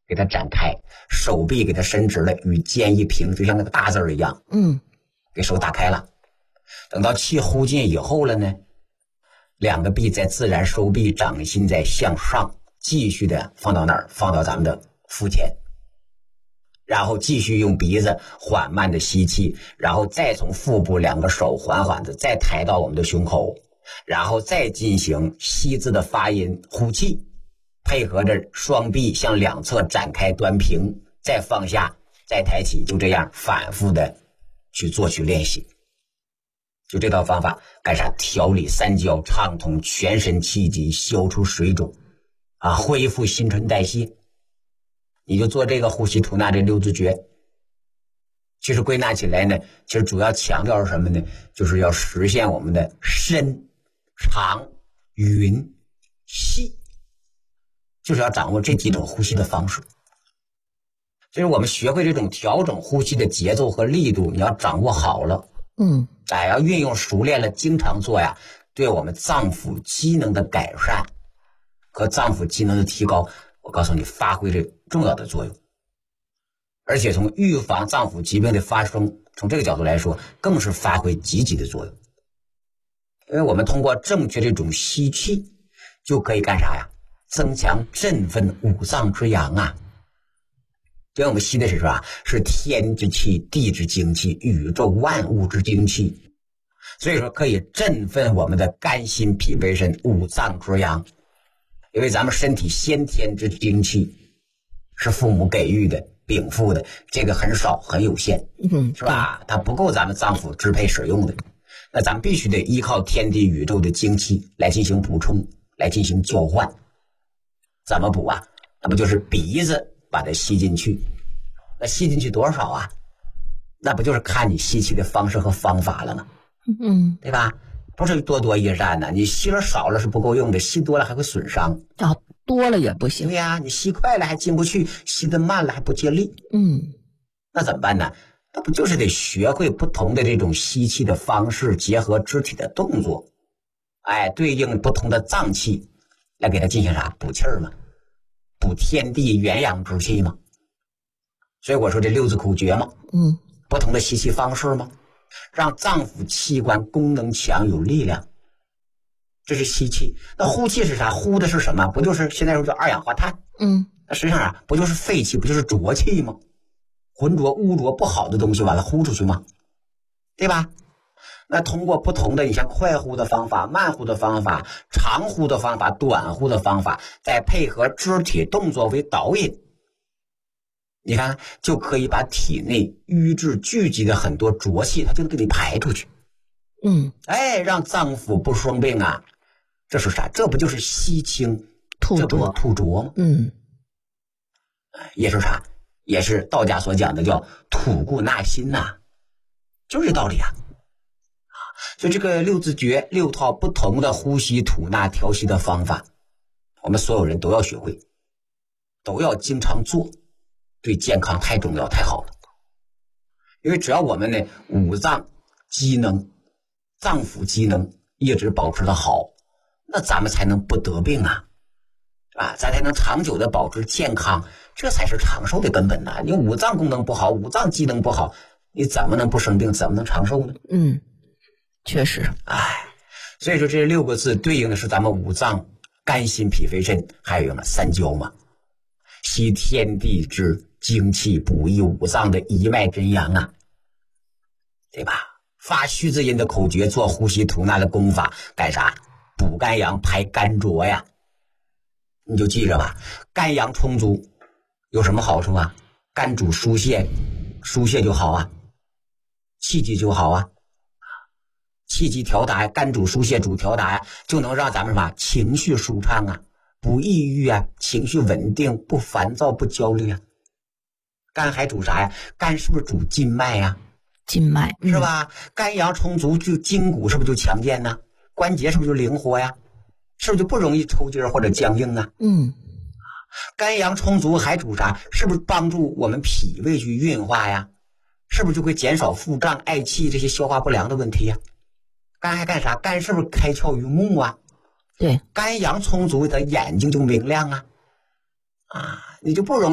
给它展开，手臂给它伸直了，与肩一平，就像那个大字一样。给手打开了。等到气呼进以后了呢，两个臂再自然收臂，掌心再向上，继续的放到哪儿？放到咱们的腹前。然后继续用鼻子缓慢的吸气，然后再从腹部两个手缓缓的再抬到我们的胸口，然后再进行吸字的发音，呼气，配合着双臂向两侧展开端平，再放下，再抬起，就这样反复的去做去练习。就这套方法干啥？调理三焦，畅通全身气机，消除水肿恢复新陈代谢。你就做这个呼吸吐纳这六字诀。其实归纳起来呢，其实主要强调是什么呢？就是要实现我们的深长匀细，就是要掌握这几种呼吸的方式。所以我们学会这种调整呼吸的节奏和力度，你要掌握好了，要运用熟练了，经常做呀，对我们脏腑机能的改善和脏腑机能的提高，我告诉你，发挥着重要的作用。而且从预防脏腑疾病的发生，从这个角度来说，更是发挥积极的作用。因为我们通过正确这种吸气，就可以干啥呀？增强振奋五脏之阳啊。因为我们吸的是什么？是天之气、地之精气、宇宙万物之精气，所以说可以振奋我们的肝心脾肺肾五脏之阳。因为咱们身体先天之精气是父母给予的、禀赋的，这个很少很有限，是吧？它不够咱们脏腑支配使用的，那咱们必须得依靠天地宇宙的精气来进行补充，来进行交换。怎么补啊？那不就是鼻子把它吸进去？那吸进去多少啊？那不就是看你吸气的方式和方法了吗？对吧？不是多多益善呢，你吸了少了是不够用的，吸多了还会损伤。 多了也不行。 对呀，你吸快了还进不去，吸得慢了还不接力。那怎么办呢？那不就是得学会不同的这种吸气的方式，结合肢体的动作，对应不同的脏器来给它进行啥？补气儿嘛，补天地元阳之气嘛。所以我说这六字口诀嘛，不同的吸气方式嘛，让脏腑器官功能强有力量，这是吸气。那呼气是啥？呼的是什么？不就是现在说叫二氧化碳？那实际上不就是废气，不就是浊气吗？浑浊污浊不好的东西把它呼出去吗？对吧？那通过不同的，你像快呼的方法、慢呼的方法、长呼的方法、短呼的方法，再配合肢体动作为导引，你看就可以把体内瘀滞聚集的很多浊气，它就能给你排出去。让脏腑不生病啊。这是啥？这不就是吸清吐浊吗？也是啥？也是道家所讲的叫吐故纳新呐，就是这道理啊。所以这个六字诀6套不同的呼吸吐纳调息的方法，我们所有人都要学会，都要经常做，对健康太重要太好了。因为只要我们呢五脏机能、脏腑机能一直保持的好，那咱们才能不得病啊，咱才能长久的保持健康，这才是长寿的根本呐。你五脏功能不好，五脏机能不好，你怎么能不生病，怎么能长寿呢？ 确实。 所以说这6个字对应的是咱们五脏肝心脾肺肾，还有三焦嘛，吸天地之精气，补益五脏的一脉真阳啊，对吧？发虚字音的口诀，做呼吸吐纳的功法，干啥？补肝阳，排肝浊呀。你就记着吧，肝阳充足有什么好处啊？肝主疏泄，疏泄就好啊，气机就好啊，气机调达，肝主疏泄主调达，就能让咱们什么情绪舒畅啊，不抑郁啊，情绪稳定，不烦躁不焦虑啊。肝还主啥呀？肝是不是主筋脉呀？ 筋脉是吧？肝阳充足，就筋骨是不是就强健呢？关节是不是就灵活呀？是不是就不容易抽筋或者僵硬啊？肝阳充足还主啥？是不是帮助我们脾胃去运化呀？是不是就会减少腹胀、嗳气这些消化不良的问题呀？肝还干啥？肝是不是开窍于目啊？ 对， 肝阳充足，它眼睛就明亮啊，你就不容易